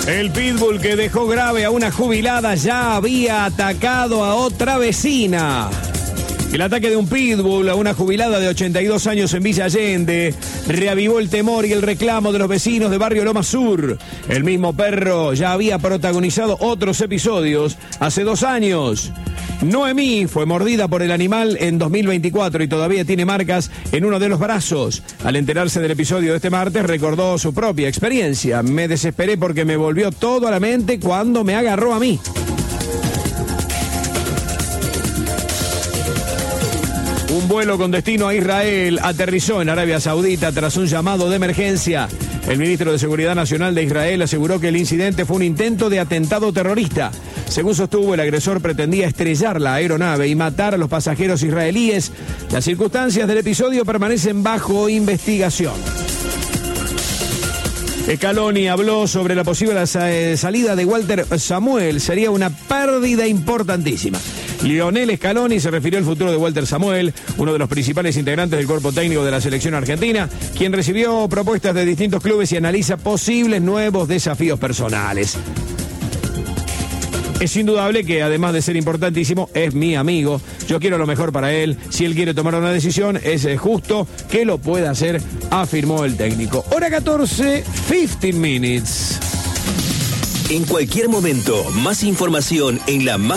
El pitbull que dejó grave a una jubilada ya había atacado a otra vecina. El ataque de un pitbull a una jubilada de 82 años en Villa Allende reavivó el temor y el reclamo de los vecinos de Barrio Loma Sur. El mismo perro ya había protagonizado otros episodios hace 2 años. Noemí fue mordida por el animal en 2024 y todavía tiene marcas en uno de los brazos. Al enterarse del episodio de este martes, recordó su propia experiencia. Me desesperé porque me volvió todo a la mente cuando me agarró a mí. Un vuelo con destino a Israel aterrizó en Arabia Saudita tras un llamado de emergencia. El ministro de Seguridad Nacional de Israel aseguró que el incidente fue un intento de atentado terrorista. Según sostuvo, el agresor pretendía estrellar la aeronave y matar a los pasajeros israelíes. Las circunstancias del episodio permanecen bajo investigación. Scaloni habló sobre la posible salida de Walter Samuel. Sería una pérdida importantísima. Lionel Scaloni se refirió al futuro de Walter Samuel, uno de los principales integrantes del cuerpo técnico de la selección argentina, quien recibió propuestas de distintos clubes y analiza posibles nuevos desafíos personales. Es indudable que, además de ser importantísimo, es mi amigo. Yo quiero lo mejor para él. Si él quiere tomar una decisión, es justo que lo pueda hacer, afirmó el técnico. Hora 14, 15 minutes. En cualquier momento, más información en la